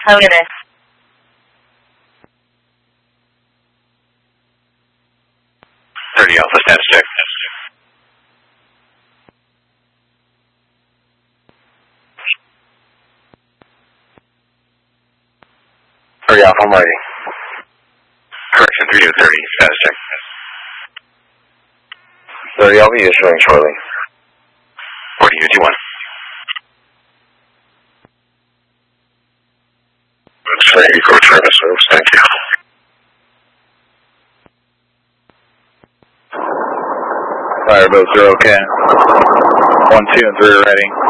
Have a good day. 30 Alpha, status check. 30 Alpha, I'm ready. Correction, 3 to 30, status check. 30 Alpha, issuing shortly. 40 UT1. That's for 84 Travis Service, thank you. Fire boat 0, okay. 1, 2, and 3 are ready.